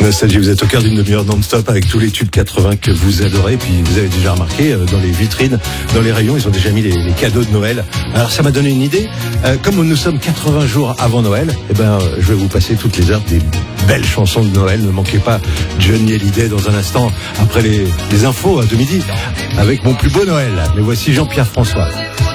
Nostalgie, vous êtes au cœur d'une demi-heure non-stop avec tous les tubes 80 que vous adorez. Puis vous avez déjà remarqué, dans les vitrines, dans les rayons, ils ont déjà mis les cadeaux de Noël. Alors ça m'a donné une idée. Comme nous sommes 80 jours avant Noël, je vais vous passer toutes les heures des belles chansons de Noël. Ne manquez pas Johnny Hallyday dans un instant, après les infos de midi, avec mon plus beau Noël. Mais voici Jean-Pierre François.